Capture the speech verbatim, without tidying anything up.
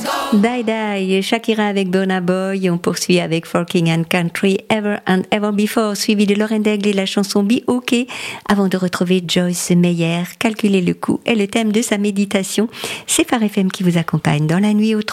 Die Die, Shakira avec Burna Boy. On poursuit avec Forking and Country, Ever and Ever Before, suivi de Lauren Daigle et la chanson Be OK, avant de retrouver Joyce Meyer, Calculer le coût et le thème de sa méditation. C'est Phare F M qui vous accompagne dans la nuit au